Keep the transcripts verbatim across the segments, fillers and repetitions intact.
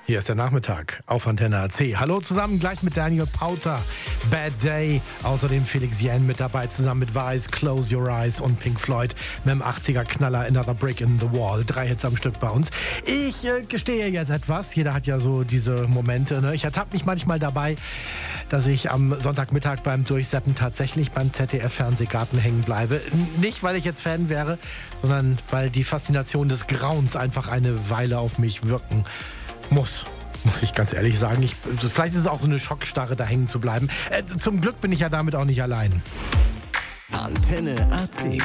Hier ist der Nachmittag auf Antenne A C. Hallo zusammen, gleich mit Daniel Powter, Bad Day. Außerdem Felix Jähn mit dabei, zusammen mit Vice, Close Your Eyes und Pink Floyd mit dem achtziger-Knaller Another Brick in the Wall. Drei Hits am Stück bei uns. Ich äh, gestehe jetzt etwas, jeder hat ja so diese Momente. Ne? Ich ertappe mich manchmal dabei, dass ich am Sonntagmittag beim Durchseppen tatsächlich beim Z D F-Fernsehgarten hängen bleibe. Nicht, weil ich jetzt Fan wäre, sondern weil die Faszination des Grauens einfach eine Weile auf mich wirken muss. Muss ich ganz ehrlich sagen. Ich, vielleicht ist es auch so eine Schockstarre, da hängen zu bleiben. Äh, zum Glück bin ich ja damit auch nicht allein. Antenne A C.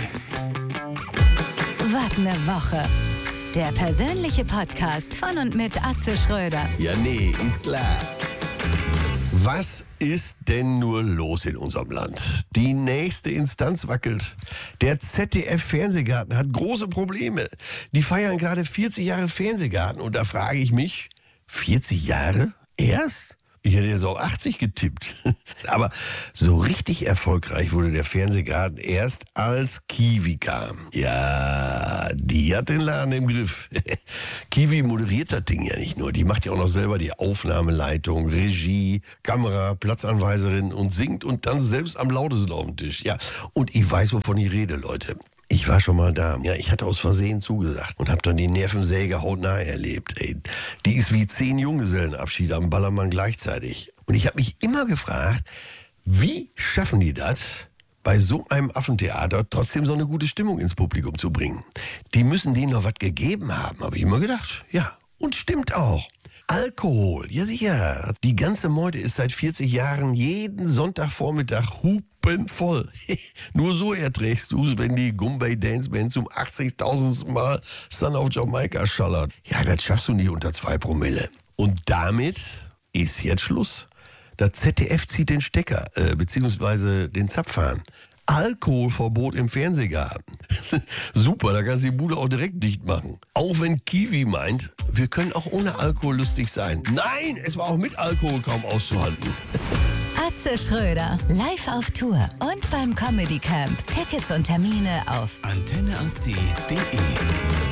Was ne Woche. Der persönliche Podcast von und mit Atze Schröder. Ja, nee, ist klar. Was ist denn nur los in unserem Land? Die nächste Instanz wackelt. Der Z D F-Fernsehgarten hat große Probleme. Die feiern gerade vierzig Jahre Fernsehgarten. Und da frage ich mich, vierzig Jahre? Erst? Ich hätte jetzt auch achtzig getippt. Aber so richtig erfolgreich wurde der Fernsehgarten erst, als Kiwi kam. Ja, die hat den Laden im Griff. Kiwi moderiert das Ding ja nicht nur. Die macht ja auch noch selber die Aufnahmeleitung, Regie, Kamera, Platzanweiserin und singt und dann selbst am lautesten auf dem Tisch. Ja, und ich weiß, wovon ich rede, Leute. Ich war schon mal da. Ja, ich hatte aus Versehen zugesagt und habe dann die Nervensäge hautnah erlebt. Ey, die ist wie zehn Junggesellenabschiede am Ballermann gleichzeitig. Und ich habe mich immer gefragt, wie schaffen die das, bei so einem Affentheater trotzdem so eine gute Stimmung ins Publikum zu bringen? Die müssen denen noch was gegeben haben, habe ich immer gedacht. Ja, und stimmt auch. Alkohol, ja sicher. Die ganze Meute ist seit vierzig Jahren jeden Sonntagvormittag hupenvoll. Nur so erträgst du es, wenn die Gumbay Dance Band zum achtzigtausendsten Mal Son of Jamaica schallert. Ja, das schaffst du nicht unter zwei Promille. Und damit ist jetzt Schluss. Das Z D F zieht den Stecker, äh, beziehungsweise den Zapfhahn. Alkoholverbot im Fernsehgarten. Super, da kannst du die Bude auch direkt dicht machen. Auch wenn Kiwi meint, wir können auch ohne Alkohol lustig sein. Nein, es war auch mit Alkohol kaum auszuhalten. Atze Schröder, live auf Tour und beim Comedy Camp. Tickets und Termine auf antenne a c punkt d e